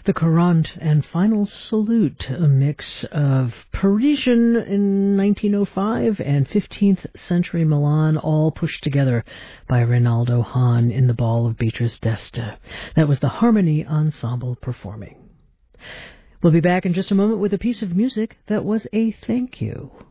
The Courant and Final Salute, a mix of Parisian in 1905 and 15th century Milan, all pushed together by Reynaldo Hahn in the Ball of Beatrice d'Este. That was the Harmony Ensemble performing. We'll be back in just a moment with a piece of music that was a thank you.